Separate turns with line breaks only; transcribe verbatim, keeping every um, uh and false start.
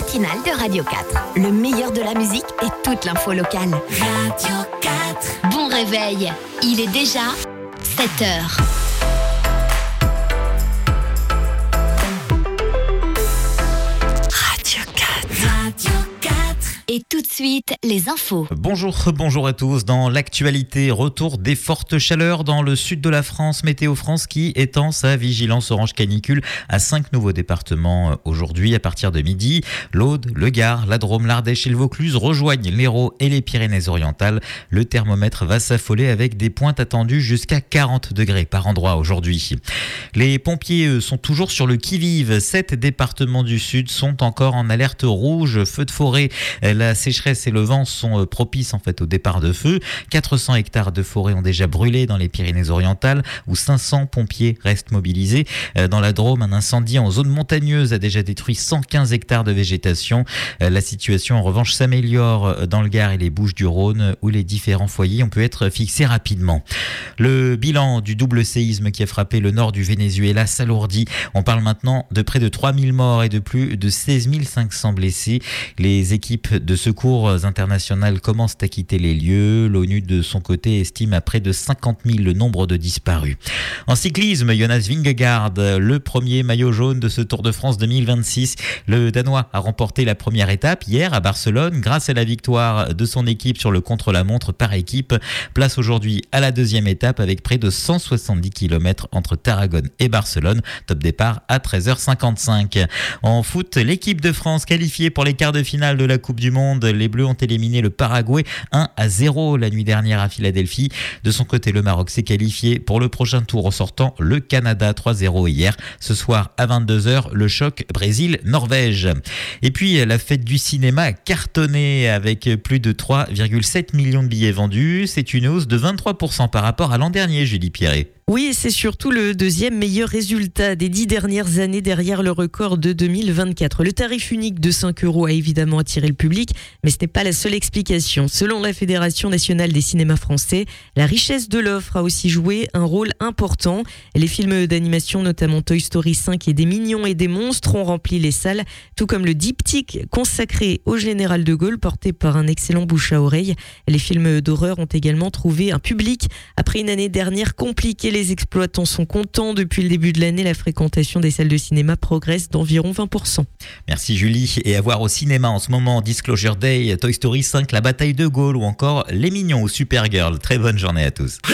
matinale de Radio quatre. Le meilleur de la musique et toute l'info locale. Radio quatre. Bon réveil, il est déjà sept heures. Radio quatre. Radio quatre. Et tout de suite, les infos.
Bonjour, bonjour à tous. Dans l'actualité, retour des fortes chaleurs dans le sud de la France. Météo France qui étend sa vigilance orange canicule à cinq nouveaux départements aujourd'hui à partir de midi. L'Aude, le Gard, la Drôme, l'Ardèche et le Vaucluse rejoignent l'Hérault et les Pyrénées-Orientales. Le thermomètre va s'affoler avec des pointes attendues jusqu'à quarante degrés par endroit aujourd'hui. Les pompiers eux, sont toujours sur le qui-vive. Sept départements du sud sont encore en alerte rouge. Feu de forêt. La sécheresse et le vent sont propices en fait au départ de feu. quatre cents hectares de forêt ont déjà brûlé dans les Pyrénées-Orientales où cinq cents pompiers restent mobilisés. Dans la Drôme, un incendie en zone montagneuse a déjà détruit cent quinze hectares de végétation. La situation en revanche s'améliore dans le Gard et les Bouches-du-Rhône où les différents foyers ont pu être fixés rapidement. Le bilan du double séisme qui a frappé le nord du Venezuela s'alourdit. On parle maintenant de près de trois mille morts et de plus de seize mille cinq cents blessés. Les équipes de secours internationales commencent à quitter les lieux. L'ONU, de son côté, estime à près de cinquante mille le nombre de disparus. En cyclisme, Jonas Vingegaard, le premier maillot jaune de ce Tour de France deux mille vingt-six. Le Danois a remporté la première étape hier à Barcelone grâce à la victoire de son équipe sur le contre-la-montre par équipe. Place aujourd'hui à la deuxième étape avec près de cent soixante-dix kilomètres entre Tarragone et Barcelone. Top départ à treize heures cinquante-cinq. En foot, l'équipe de France qualifiée pour les quarts de finale de la Coupe du Monde. Les Bleus ont éliminé le Paraguay un à zéro la nuit dernière à Philadelphie. De son côté, le Maroc s'est qualifié pour le prochain tour en sortant le Canada trois zéro hier. Ce soir à vingt-deux heures, le choc Brésil-Norvège. Et puis la fête du cinéma a cartonné avec plus de trois virgule sept millions de billets vendus. C'est une hausse de vingt-trois pour cent par rapport à l'an dernier, Julie Pierret.
Oui, c'est surtout le deuxième meilleur résultat des dix dernières années derrière le record de deux mille vingt-quatre. Le tarif unique de cinq euros a évidemment attiré le public, mais ce n'est pas la seule explication. Selon la Fédération nationale des cinémas français, la richesse de l'offre a aussi joué un rôle important. Les films d'animation, notamment Toy Story cinq et des Mignons et des Monstres, ont rempli les salles, tout comme le diptyque consacré au général de Gaulle, porté par un excellent bouche à oreille. Les films d'horreur ont également trouvé un public après une année dernière compliquée. Les exploitants sont contents. Depuis le début de l'année, la fréquentation des salles de cinéma progresse d'environ vingt pour cent.
Merci Julie. Et à voir au cinéma en ce moment, Disclosure Day, Toy Story cinq, La bataille de Gaulle ou encore Les Mignons ou Supergirl. Très bonne journée à tous.